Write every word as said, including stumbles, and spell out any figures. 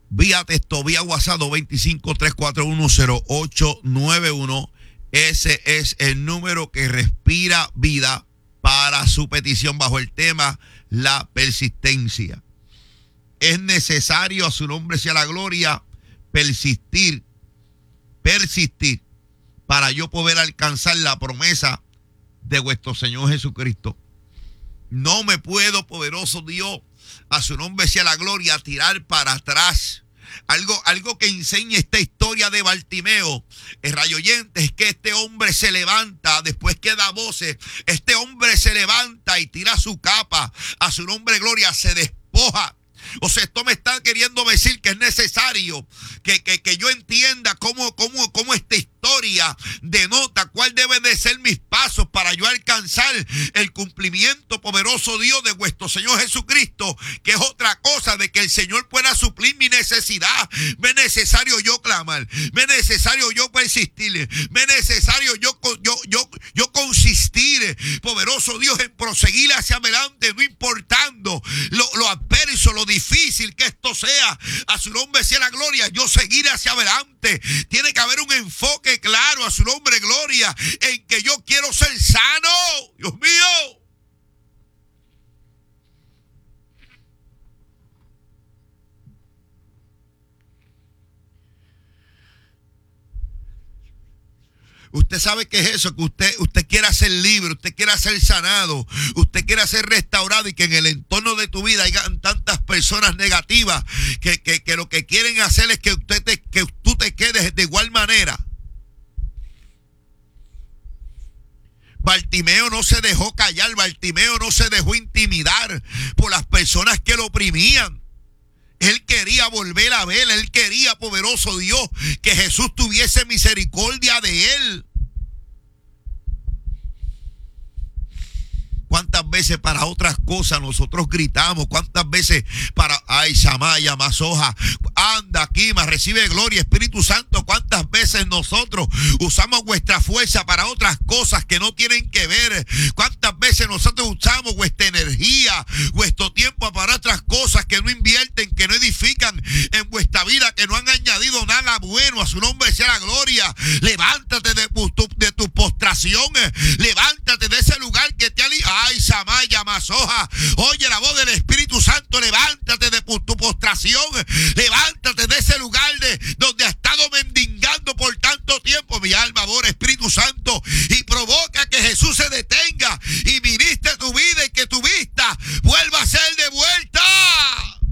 vía texto, vía WhatsApp dos cinco, tres cuatro uno, cero ocho nueve uno. Ese es el número que respira vida para su petición bajo el tema la persistencia. Es necesario, a su nombre sea la gloria, persistir, persistir para yo poder alcanzar la promesa de vuestro Señor Jesucristo. No me puedo, poderoso Dios, a su nombre sea la gloria, tirar para atrás. Algo, algo que enseña esta historia de Bartimeo, el rayo oyente, es que este hombre se levanta, después que da voces, este hombre se levanta y tira su capa, a su nombre gloria, se despoja. O sea, esto me está queriendo decir que es necesario que, que, que yo entienda cómo, cómo, cómo esta historia denota cuál deben de ser mis pasos para yo alcanzar el cumplimiento poderoso, Dios, de vuestro Señor Jesucristo, que es otra cosa de que el Señor pueda suplir mi necesidad. Me es necesario yo clamar, me es necesario yo persistir, me es necesario yo, yo, yo, yo consistir, poderoso Dios, en proseguir hacia adelante, no importando lo, lo adverso, lo difícil que esto sea. A su nombre sea la gloria, yo seguir hacia adelante. Tiene que haber un enfoque claro, a su nombre gloria, en que yo quiero ser sano. Dios mío. Usted sabe qué es eso, que usted, usted quiera ser libre, usted quiera ser sanado, usted quiera ser restaurado, y que en el entorno de tu vida hayan tantas personas negativas que, que, que lo que quieren hacer es que, usted te, que tú te quedes de igual manera. Bartimeo no se dejó callar, Bartimeo no se dejó intimidar por las personas que lo oprimían. Él quería volver a ver, él quería, poderoso Dios, que Jesús tuviese misericordia de él. ¿Cuántas veces para otras cosas nosotros gritamos? ¿Cuántas veces para, ay, Samaya, Masoja, anda aquí, más recibe gloria, Espíritu Santo? ¿Cuántas veces nosotros usamos vuestra fuerza para otras cosas que no tienen que ver? ¿Cuántas veces nosotros usamos vuestra energía, vuestro tiempo para otras cosas que no invierten, que no edifican en vuestra vida, que no han añadido nada bueno? A su nombre sea la gloria. Levántate de tu, de tu postración, levántate de ese lugar que te ha... Ay, Samaya, Masoja, oye la voz del Espíritu Santo, levántate de tu postración,